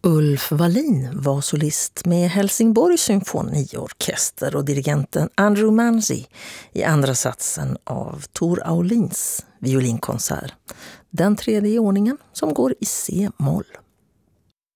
Ulf Wallin var solist med Helsingborgs symfoniorkester och dirigenten Andrew Manzi i andra satsen av Tor Aulins violinkonsert. Den tredje i ordningen som går i C-moll.